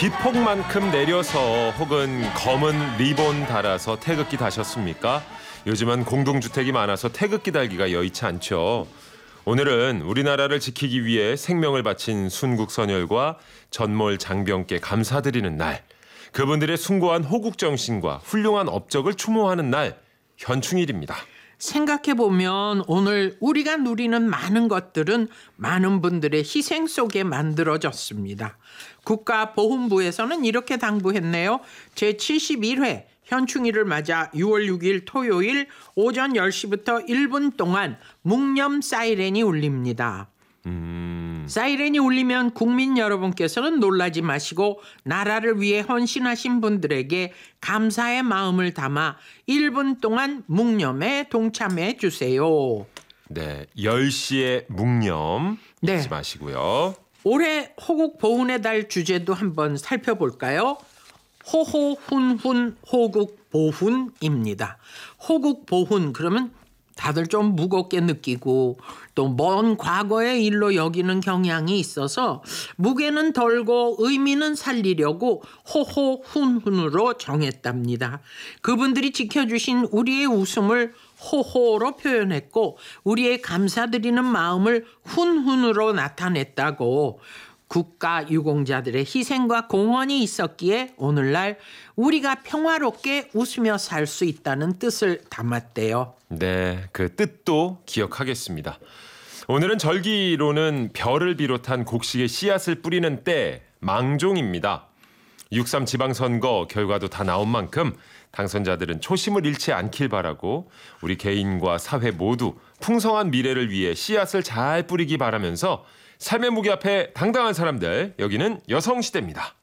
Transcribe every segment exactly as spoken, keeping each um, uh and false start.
기폭만큼 내려서 혹은 검은 리본 달아서 태극기 다셨습니까? 요즘은 공동주택이 많아서 태극기 달기가 여의치 않죠. 오늘은 우리나라를 지키기 위해 생명을 바친 순국선열과 전몰 장병께 감사드리는 날, 그분들의 숭고한 호국정신과 훌륭한 업적을 추모하는 날, 현충일입니다. 생각해보면 오늘 우리가 누리는 많은 것들은 많은 분들의 희생 속에 만들어졌습니다. 국가보훈부에서는 이렇게 당부했네요. 제칠십일 회 현충일을 맞아 유월 육일 토요일 오전 열 시부터 일 분 동안 묵념 사이렌이 울립니다. 음... 사이렌이 울리면 국민 여러분께서는 놀라지 마시고 나라를 위해 헌신하신 분들에게 감사의 마음을 담아 일 분 동안 묵념에 동참해 주세요. 네, 열 시에 묵념 네. 잊지 마시고요. 올해 호국 보훈의 달 주제도 한번 살펴볼까요? 호호훈훈 호국 보훈입니다. 호국 보훈 그러면 다들 좀 무겁게 느끼고 또 먼 과거의 일로 여기는 경향이 있어서 무게는 덜고 의미는 살리려고 호호훈훈으로 정했답니다. 그분들이 지켜주신 우리의 웃음을 호호로 표현했고 우리의 감사드리는 마음을 훈훈으로 나타냈다고. 국가 유공자들의 희생과 공헌이 있었기에 오늘날 우리가 평화롭게 웃으며 살 수 있다는 뜻을 담았대요. 네, 그 뜻도 기억하겠습니다. 오늘은 절기로는 별을 비롯한 곡식의 씨앗을 뿌리는 때 망종입니다. 육삼 지방선거 결과도 다 나온 만큼 당선자들은 초심을 잃지 않길 바라고 우리 개인과 사회 모두 풍성한 미래를 위해 씨앗을 잘 뿌리기 바라면서 삶의 무게 앞에 당당한 사람들, 여기는 여성시대입니다.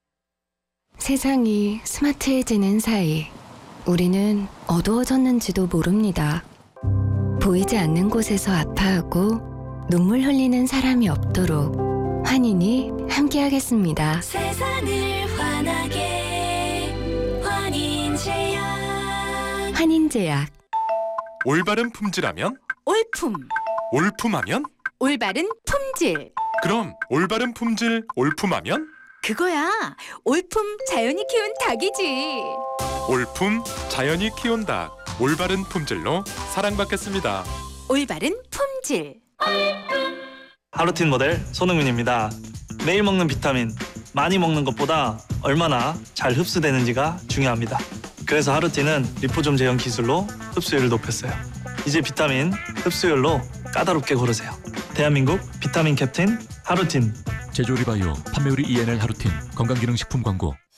세상이 스마트해지는 사이 우리는 어두워졌는지도 모릅니다. 보이지 않는 곳에서 아파하고 눈물 흘리는 사람이 없도록 환인이 함께하겠습니다. 세상을 환하게 환인제약. 환인제약. 올바른 품질하면? 올품. 올품하면? 올바른 품질. 그럼 올바른 품질 올품하면? 그거야. 올품 자연이 키운 닭이지. 올품 자연이 키운 닭. 올바른 품질로 사랑받겠습니다. 올바른 품질. 하루틴 모델 손흥민입니다. 매일 먹는 비타민 많이 먹는 것보다 얼마나 잘 흡수되는지가 중요합니다. 그래서 하루틴은 리포좀 제형 기술로 흡수율을 높였어요. 이제 비타민 흡수율로 까다롭게 고르세요. 대한민국 비타민 캡틴 하루틴. 제조리바이오 판매우리 이엔엘 하루틴 건강기능식품 광고.